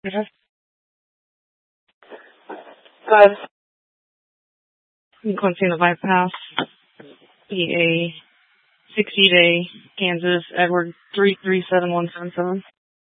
Okay. 5. Quincy in the bypass. EA 60 day, Kansas, Edward 337177.